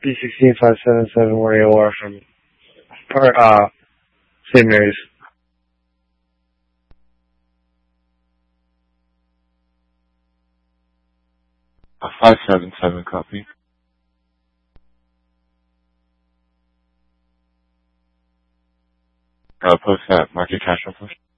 B16577, where you are from, St. Mary's. 577 copy. Post that market cash flow push.